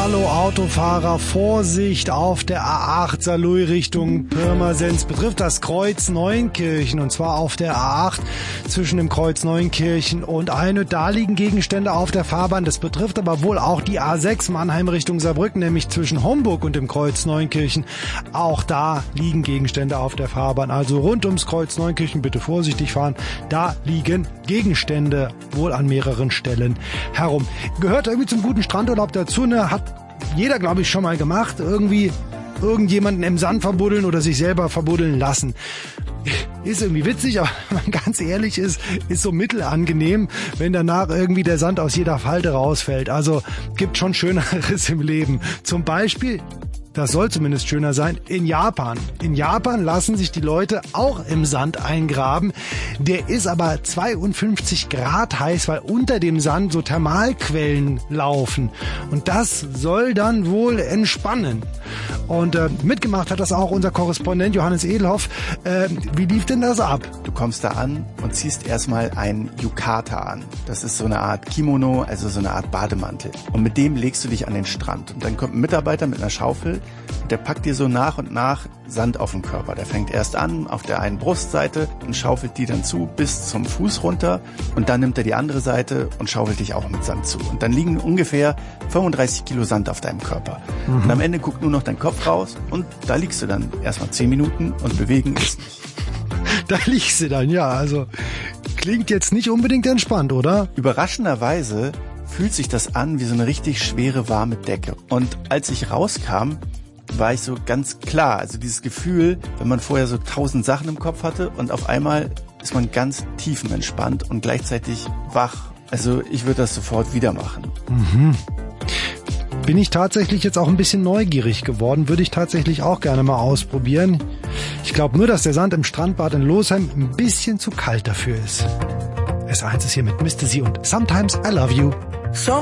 Hallo Autofahrer, Vorsicht auf der A8 Saarlouis Richtung Pirmasens. Betrifft das Kreuz Neunkirchen, und zwar auf der A8 zwischen dem Kreuz Neunkirchen und Einöd. Da liegen Gegenstände auf der Fahrbahn. Das betrifft aber wohl auch die A6 Mannheim Richtung Saarbrücken, nämlich zwischen Homburg und dem Kreuz Neunkirchen. Auch da liegen Gegenstände auf der Fahrbahn. Also rund ums Kreuz Neunkirchen bitte vorsichtig fahren. Da liegen Gegenstände wohl an mehreren Stellen herum. Gehört irgendwie zum guten Strandurlaub dazu, ne? Hat jeder, glaube ich, schon mal gemacht. Irgendwie irgendjemanden im Sand verbuddeln oder sich selber verbuddeln lassen. Ist irgendwie witzig, aber wenn man ganz ehrlich ist so mittelangenehm, wenn danach irgendwie der Sand aus jeder Falte rausfällt. Also gibt schon Schöneres im Leben. Zum Beispiel, das soll zumindest schöner sein, in Japan. In Japan lassen sich die Leute auch im Sand eingraben. Der ist aber 52 Grad heiß, weil unter dem Sand so Thermalquellen laufen. Und das soll dann wohl entspannen. Und mitgemacht hat das auch unser Korrespondent Johannes Edelhoff. Wie lief denn das ab? Du kommst da an und ziehst erstmal ein Yukata an. Das ist so eine Art Kimono, also so eine Art Bademantel. Und mit dem legst du dich an den Strand. Und dann kommt ein Mitarbeiter mit einer Schaufel und der packt dir so nach und nach Sand auf den Körper. Der fängt erst an auf der einen Brustseite und schaufelt die dann zu bis zum Fuß runter. Und dann nimmt er die andere Seite und schaufelt dich auch mit Sand zu. Und dann liegen ungefähr 35 Kilo Sand auf deinem Körper. Und am Ende guckt nur noch dein Kopf raus und da liegst du dann erstmal 10 Minuten und bewegen ist nicht. Da liegst du dann, ja. Also klingt jetzt nicht unbedingt entspannt, oder? Überraschenderweise fühlt sich das an wie so eine richtig schwere, warme Decke. Und als ich rauskam, war ich so ganz klar. Also dieses Gefühl, wenn man vorher so 1000 Sachen im Kopf hatte und auf einmal ist man ganz tiefenentspannt und gleichzeitig wach. Also ich würde das sofort wieder machen. Bin ich tatsächlich jetzt auch ein bisschen neugierig geworden. Würde ich tatsächlich auch gerne mal ausprobieren. Ich glaube nur, dass der Sand im Strandbad in Losheim ein bisschen zu kalt dafür ist. S1 ist hier mit Mr. Sie und Sometimes I Love You.